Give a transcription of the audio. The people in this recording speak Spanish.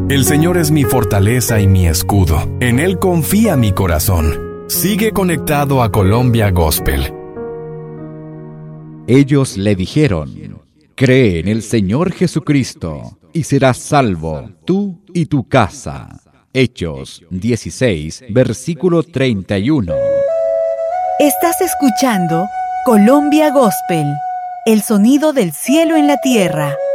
El Señor es mi fortaleza y mi escudo. En Él confía mi corazón. Sigue conectado a Colombia Gospel. Ellos le dijeron: cree en el Señor Jesucristo y serás salvo, tú y tu casa. Hechos 16, versículo 31. Estás escuchando Colombia Gospel, el sonido del cielo en la tierra.